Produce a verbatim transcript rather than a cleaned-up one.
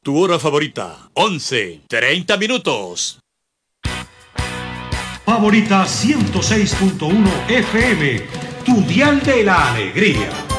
Tu hora favorita, once, treinta minutos. Favorita ciento seis punto uno F M, tu dial de la alegría.